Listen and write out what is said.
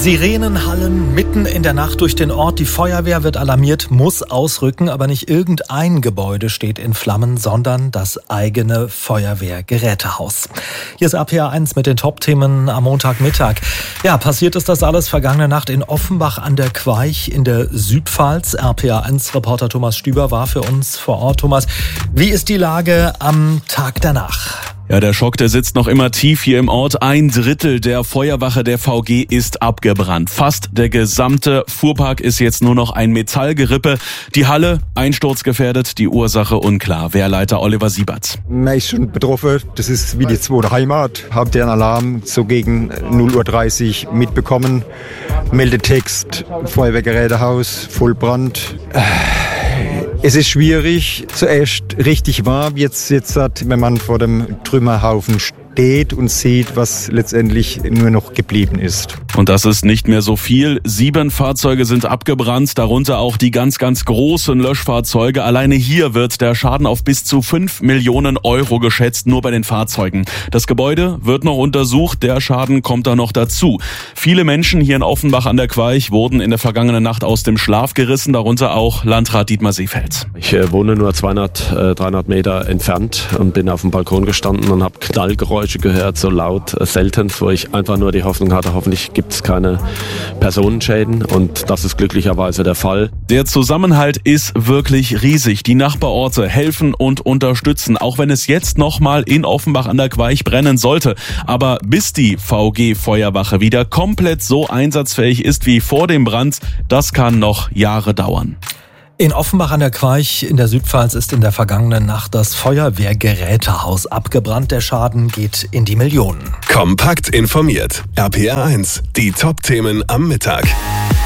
Sirenen hallen mitten in der Nacht durch den Ort. Die Feuerwehr wird alarmiert, muss ausrücken, aber nicht irgendein Gebäude steht in Flammen, sondern das eigene Feuerwehrgerätehaus. Hier ist RPA 1 mit den Top-Themen am Montagmittag. Ja, passiert ist das alles vergangene Nacht in Offenbach an der Queich in der Südpfalz. RPA 1-Reporter Thomas Stüber war für uns vor Ort. Thomas, wie ist die Lage am Tag danach? Ja, der Schock, der sitzt noch immer tief hier im Ort. 1/3 der Feuerwache der VG ist abgebrannt. Fast der gesamte Fuhrpark ist jetzt nur noch ein Metallgerippe. Die Halle einsturzgefährdet, die Ursache unklar. Wehrleiter Oliver Siebert. Man ist schon betroffen. Das ist wie die zweite Heimat. Habt ihr einen Alarm so gegen 0:30 Uhr mitbekommen? Meldetext, Feuerwehrgerätehaus, Vollbrand. Es ist schwierig, zuerst richtig warm, jetzt wenn man vor dem Trümmerhaufen steht und sieht, was letztendlich nur noch geblieben ist. Und das ist nicht mehr so viel. 7 Fahrzeuge sind abgebrannt, darunter auch die ganz, ganz großen Löschfahrzeuge. Alleine hier wird der Schaden auf bis zu 5 Millionen Euro geschätzt, nur bei den Fahrzeugen. Das Gebäude wird noch untersucht, der Schaden kommt da noch dazu. Viele Menschen hier in Offenbach an der Queich wurden in der vergangenen Nacht aus dem Schlaf gerissen, darunter auch Landrat Dietmar Seefeld. Ich wohne nur 300 Meter entfernt und bin auf dem Balkon gestanden und habe Knallgeräusche gehört, so laut, selten, wo ich einfach nur die Hoffnung hatte, hoffentlich gibt es keine Personenschäden, und das ist glücklicherweise der Fall. Der Zusammenhalt ist wirklich riesig. Die Nachbarorte helfen und unterstützen, auch wenn es jetzt nochmal in Offenbach an der Queich brennen sollte. Aber bis die VG-Feuerwache wieder komplett so einsatzfähig ist wie vor dem Brand, das kann noch Jahre dauern. In Offenbach an der Queich in der Südpfalz ist in der vergangenen Nacht das Feuerwehrgerätehaus abgebrannt. Der Schaden geht in die Millionen. Kompakt informiert. RPA 1, die Top-Themen am Mittag.